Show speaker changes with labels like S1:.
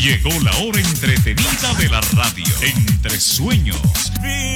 S1: Llegó la hora entretenida de la radio. Entre sueños